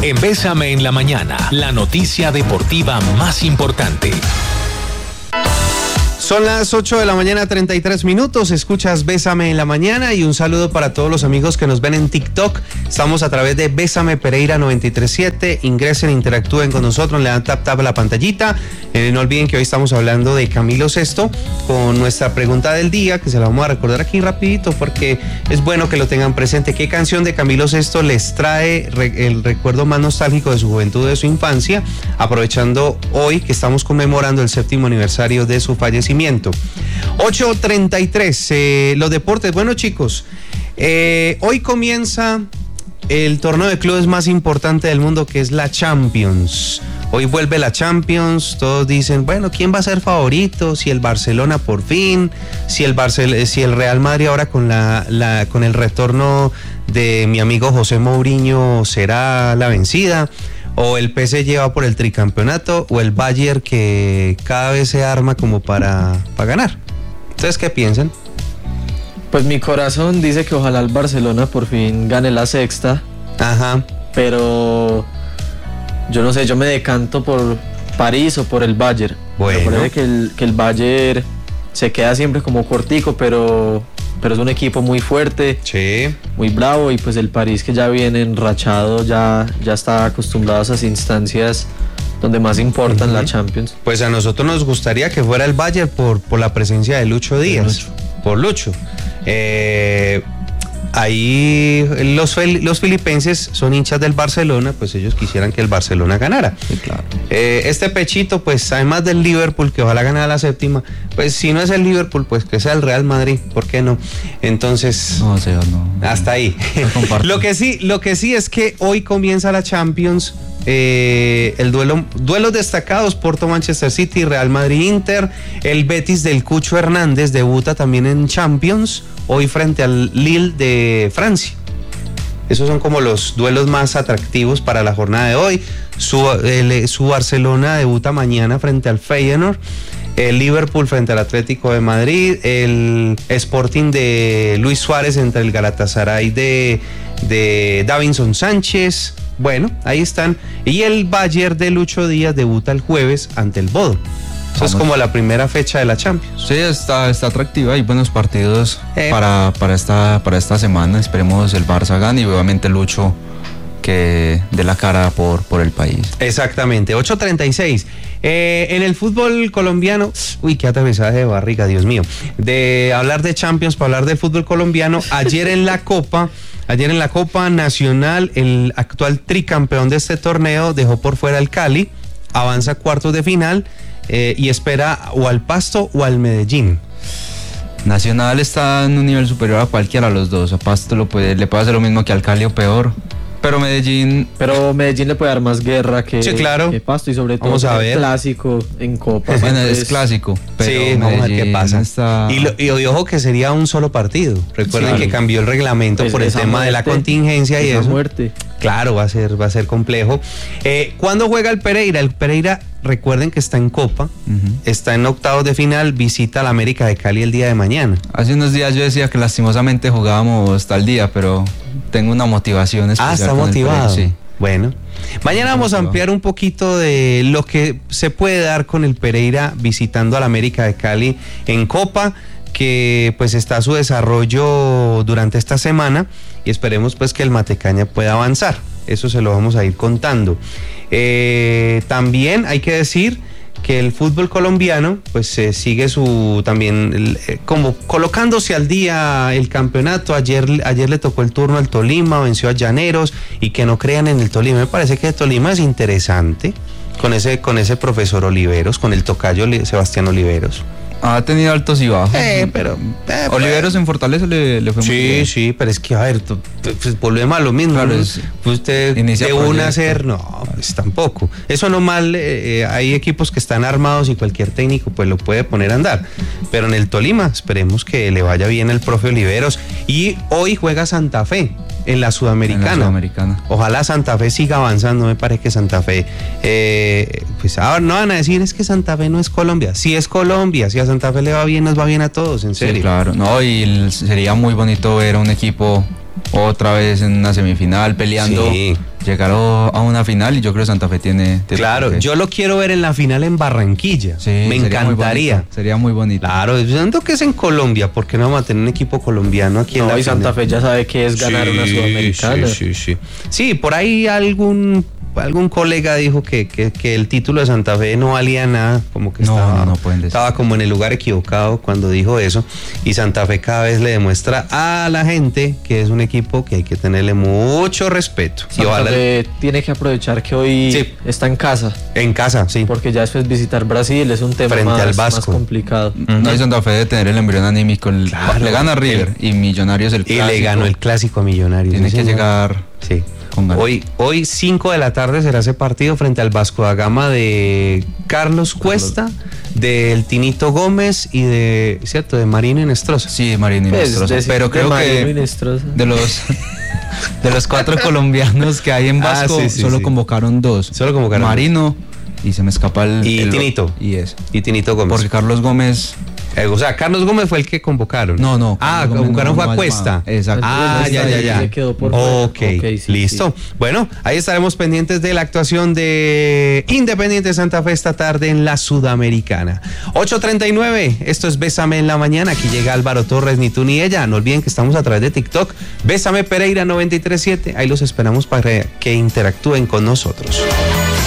En Bésame en la Mañana, la noticia deportiva más importante. Son las 8 de la mañana, 33 minutos. Escuchas Bésame en la Mañana y un saludo para todos los amigos que nos ven en TikTok. Estamos a través de Bésame Pereira 937. Ingresen, interactúen con nosotros, le dan tap a la pantallita. No olviden que hoy estamos hablando de Camilo Sesto con nuestra pregunta del día, que se la vamos a recordar aquí rapidito porque es bueno que lo tengan presente. ¿Qué canción de Camilo Sesto les trae el recuerdo más nostálgico de su juventud, de su infancia? Aprovechando hoy que estamos conmemorando el 7º aniversario de su fallecimiento. 8:33, los deportes. Bueno, chicos, hoy comienza el torneo de clubes más importante del mundo, que es la Champions. Hoy vuelve la Champions. Todos dicen, bueno, ¿quién va a ser favorito? Si el Barcelona por fin, si el Real Madrid ahora con con el retorno de mi amigo José Mourinho será la vencida, o el PSG va por el tricampeonato, o el Bayern que cada vez se arma como para ganar. ¿Ustedes qué piensan? Pues mi corazón dice que ojalá el Barcelona por fin gane la sexta. Ajá. Pero yo no sé, yo me decanto por París o por el Bayern. Bueno. Me parece que el Bayern se queda siempre como cortico, pero es un equipo muy fuerte, sí, muy bravo, y pues el París, que ya viene enrachado, ya está acostumbrado a esas instancias donde más importan, la Champions. Pues a nosotros nos gustaría que fuera el Bayern por la presencia de Lucho Díaz. Por Lucho. Ahí los filipenses son hinchas del Barcelona, pues ellos quisieran que el Barcelona ganara. Sí, claro. Este pechito, pues además del Liverpool, que ojalá ganara la séptima, pues si no es el Liverpool, pues que sea el Real Madrid, ¿por qué no? Entonces, no. Hasta ahí. Lo que sí es que hoy comienza la Champions. El duelos destacados: Porto-Manchester City, Real Madrid-Inter. El Betis del Cucho Hernández debuta también en Champions hoy frente al Lille de Francia. Esos son como los duelos más atractivos para la jornada de hoy. Su Barcelona debuta mañana frente al Feyenoord. El Liverpool frente al Atlético de Madrid. El Sporting de Luis Suárez entre el Galatasaray de Davinson Sánchez. Bueno, ahí están. Y el Bayern de Lucho Díaz debuta el jueves ante el Bodo. Eso es como la primera fecha de la Champions. Sí, está atractiva. Hay buenos partidos para esta semana. Esperemos el Barça gane y obviamente Lucho que dé la cara por el país. Exactamente. 8:36. En el fútbol colombiano, qué aterrizaje de barriga, Dios mío. De hablar de Champions para hablar del fútbol colombiano, ayer en la Copa Nacional, el actual tricampeón de este torneo dejó por fuera al Cali, avanza a cuartos de final y espera o al Pasto o al Medellín. Nacional está en un nivel superior a cualquiera de los dos. A Pasto le puede hacer lo mismo que al Cali o peor. Pero Medellín le puede dar más guerra que, sí, claro, que Pasto, y sobre todo el clásico en Copa. Bueno, es clásico, pero sí, vamos a ver qué pasa. Y ojo que sería un solo partido. Recuerden que cambió el reglamento por el tema de la contingencia y eso. Muerte. Claro, va a ser complejo. ¿Cuándo juega el Pereira? El Pereira, recuerden que está en Copa, está en octavos de final, visita a la América de Cali el día de mañana. Hace unos días yo decía que lastimosamente jugábamos tal día, pero tengo una motivación especial. Está motivado. Sí. Bueno, mañana vamos a ampliar un poquito de lo que se puede dar con el Pereira visitando a la América de Cali en Copa, que pues está a su desarrollo durante esta semana, y esperemos pues que el Matecaña pueda avanzar. Eso se lo vamos a ir contando. También hay que decir que el fútbol colombiano pues sigue como colocándose al día el campeonato. Ayer le tocó el turno al Tolima, venció a Llaneros, y que no crean en el Tolima, me parece que el Tolima es interesante con ese profesor Oliveros, con el tocayo Sebastián Oliveros. Ha tenido altos y bajos. Pero Oliveros en Fortaleza le fue muy bien. Sí, pero es que a ver, pues volvemos a lo mismo. Claro, ¿no? Pues usted de una a hacer, no, pues tampoco. Eso no mal, hay equipos que están armados y cualquier técnico pues lo puede poner a andar. Pero en el Tolima esperemos que le vaya bien el profe Oliveros. Y hoy juega Santa Fe en la Sudamericana. Ojalá Santa Fe siga avanzando. Me parece que Santa Fe, pues ahora no van a decir es que Santa Fe no es Colombia. Sí es Colombia, si a Santa Fe le va bien, nos va bien a todos, en serio. Sí, claro, no, y sería muy bonito ver a un equipo otra vez en una semifinal peleando. Sí. Llegar a una final y yo creo que Santa Fe tiene claro, yo lo quiero ver en la final en Barranquilla. Sí, me encantaría. Sería muy bonito. Claro, yo siento que es en Colombia, porque no vamos a tener un equipo colombiano aquí en la y final. Santa Fe ya sabe que es ganar una Sudamericana. Sí, por ahí algún colega dijo que el título de Santa Fe no valía nada, como que estaba como en el lugar equivocado cuando dijo eso, y Santa Fe cada vez le demuestra a la gente que es un equipo que hay que tenerle mucho respeto. Santa Fe tiene que aprovechar que hoy está en casa. En casa, sí. Porque ya después visitar Brasil es un tema más complicado. No hay Santa Fe de tener el embrión anímico. Le gana River y Millonarios el clásico. Y le ganó el clásico a Millonarios. Tiene que llegar... Sí. Hoy 5 de la tarde será ese partido frente al Vasco da Gama de Carlos Cuesta, del Tinito Gómez y de Marino Inestrosa. Sí, Marino Inestrosa. Pero creo que de los 4 colombianos que hay en Vasco, solo convocaron 2. Marino y se me escapa el Tinito. Y Tinito Gómez. Porque Carlos Gómez... O sea, Carlos Gómez fue el que convocaron. No. Convocaron fue a Cuesta. Exacto. Ya. Ok, listo. Sí. Bueno, ahí estaremos pendientes de la actuación de Independiente Santa Fe esta tarde en la Sudamericana. 8:39, esto es Bésame en la Mañana. Aquí llega Álvaro Torres, ni tú ni ella. No olviden que estamos a través de TikTok. Bésame Pereira 93.7. Ahí los esperamos para que interactúen con nosotros.